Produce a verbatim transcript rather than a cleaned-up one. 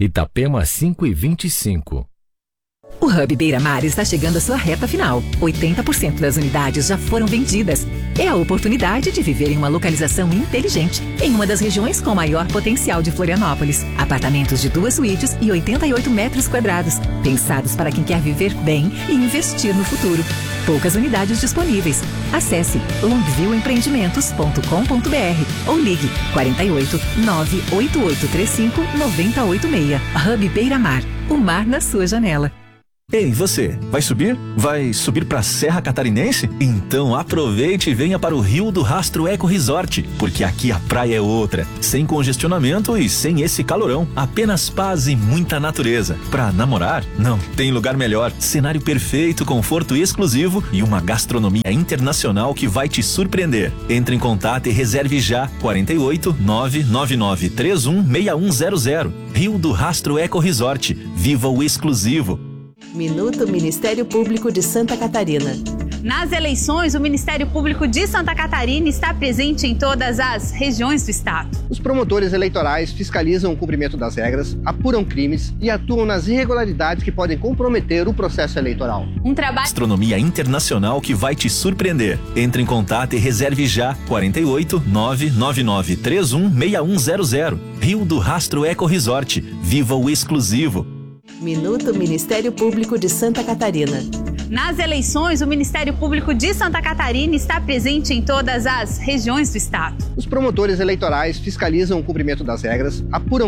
Itapema cinco e vinte e cinco. O Hub Beira Mar está chegando à sua reta final. oitenta por cento das unidades já foram vendidas. É a oportunidade de viver em uma localização inteligente, em uma das regiões com maior potencial de Florianópolis. Apartamentos de duas suítes e oitenta e oito metros quadrados, pensados para quem quer viver bem e investir no futuro. Poucas unidades disponíveis. Acesse longview empreendimentos ponto com ponto b r ou ligue quarenta e oito, nove oito oito três cinco, nove zero oito seis. Hub Beira Mar, o mar na sua janela. Ei, você, vai subir? Vai subir para a Serra Catarinense? Então aproveite e venha para o Rio do Rastro Eco Resort, porque aqui a praia é outra, sem congestionamento e sem esse calorão, apenas paz e muita natureza. Para namorar? Não, tem lugar melhor, cenário perfeito, conforto exclusivo e uma gastronomia internacional que vai te surpreender. Entre em contato e reserve já, quarenta e oito, nove nove nove três um, seis um zero zero. Rio do Rastro Eco Resort, viva o exclusivo. Minuto Ministério Público de Santa Catarina. Nas eleições, o Ministério Público de Santa Catarina está presente em todas as regiões do estado. Os promotores eleitorais fiscalizam o cumprimento das regras, apuram crimes e atuam nas irregularidades que podem comprometer o processo eleitoral. Um trabalho... Astronomia internacional que vai te surpreender. Entre em contato e reserve já, quarenta e oito, nove nove nove três um, seis um zero zero. Rio do Rastro Eco Resort, viva o exclusivo. Minuto Ministério Público de Santa Catarina. Nas eleições, o Ministério Público de Santa Catarina está presente em todas as regiões do estado. Os promotores eleitorais fiscalizam o cumprimento das regras, apuram